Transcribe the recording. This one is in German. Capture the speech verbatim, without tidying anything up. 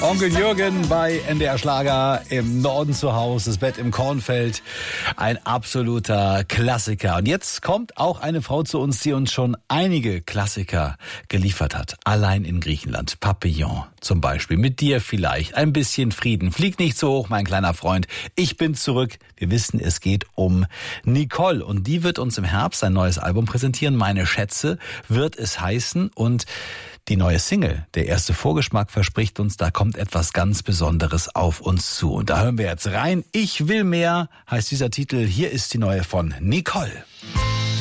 Onkel Jürgen bei N D R Schlager, im Norden zu Hause, das Bett im Kornfeld. Ein absoluter Klassiker. Und jetzt kommt auch eine Frau zu uns, die uns schon einige Klassiker geliefert hat. Allein in Griechenland. Papillon zum Beispiel. Mit dir vielleicht. Ein bisschen Frieden. Flieg nicht so hoch, mein kleiner Freund. Ich bin zurück. Wir wissen, es geht um Nicole. Und die wird uns im Herbst ein neues Album präsentieren. Meine Schätze wird es heißen. Und die neue Single, der erste Vorgeschmack, verspricht uns, da kommt etwas ganz Besonderes auf uns zu. Und da hören wir jetzt rein. Ich will mehr, heißt dieser Titel. Hier ist die neue von Nicole.